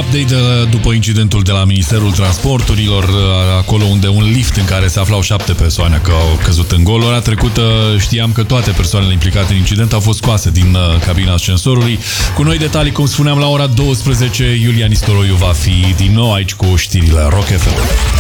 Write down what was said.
update după incidentul de la Ministerul Transporturilor, acolo unde un lift în care se aflau 7 persoane că au căzut în gol. Ora trecută știam că toate persoanele implicate în incident au fost scoase din cabina ascensorului. Cu noi detalii, cum spuneam, la ora 12, Iulia Nistoroiu va fi din nou aici cu știrile Rock FM.